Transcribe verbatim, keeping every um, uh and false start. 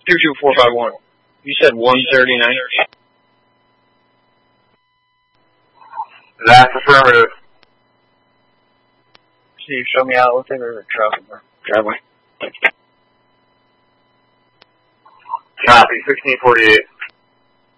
two two four five one. You said one thirty-nine? That's affirmative. So you show me out with it or driveway? Driveway. Copy, sixteen forty-eight.